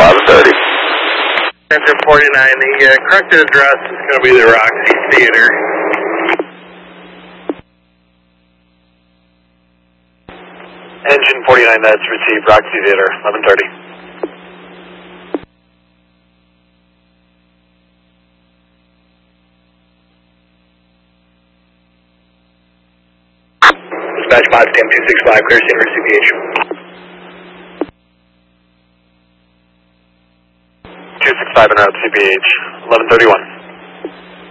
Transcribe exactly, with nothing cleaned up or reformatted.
eleven thirty. Engine forty-nine, the uh, corrected address is going to be the Roxy Theater. Engine forty-nine, that's received, Roxy Theater, eleven thirty. Dispatch five ten two six five, clear center C P H. two six five en route C P H, eleven thirty-one.